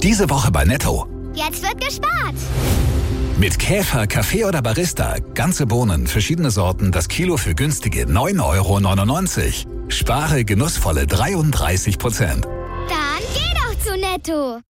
Diese Woche bei Netto. Jetzt wird gespart. Mit Käfer, Kaffee oder Barista. Ganze Bohnen, verschiedene Sorten, das Kilo für günstige 9,99 €. Spare genussvolle 33%. Dann geh doch zu Netto.